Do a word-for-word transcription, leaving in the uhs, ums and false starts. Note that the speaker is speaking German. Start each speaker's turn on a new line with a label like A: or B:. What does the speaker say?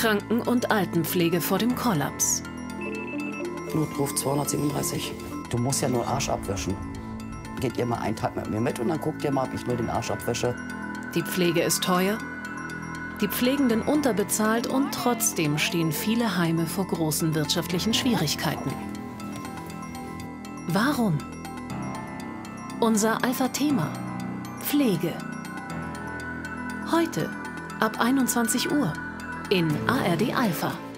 A: Kranken- und Altenpflege vor dem Kollaps.
B: Notruf zweihundertsiebenunddreißig. Du musst ja nur Arsch abwischen. Geht ihr mal einen Tag mit mir mit und dann guckt ihr mal, ob ich nur den Arsch abwische.
A: Die Pflege ist teuer, die Pflegenden unterbezahlt und trotzdem stehen viele Heime vor großen wirtschaftlichen Schwierigkeiten. Warum? Unser Alpha-Thema: Pflege. Heute ab einundzwanzig Uhr in A R D Alpha.